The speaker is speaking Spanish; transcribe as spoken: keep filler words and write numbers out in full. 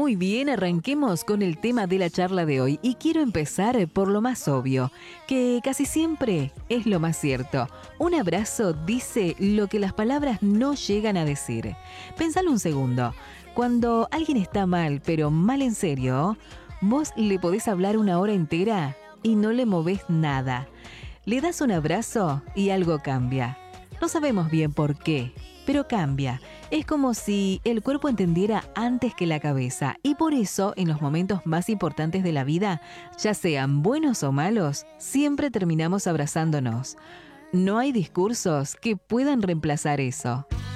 Muy bien, arranquemos con el tema de la charla de hoy y quiero empezar por lo más obvio, que casi siempre es lo más cierto. Un abrazo dice lo que las palabras no llegan a decir. Pensalo un segundo. Cuando alguien está mal, pero mal en serio, vos le podés hablar una hora entera y no le movés nada. Le das un abrazo y algo cambia. No sabemos bien por qué, pero cambia. Es como si el cuerpo entendiera antes que la cabeza y por eso en los momentos más importantes de la vida, ya sean buenos o malos, siempre terminamos abrazándonos. No hay discursos que puedan reemplazar eso.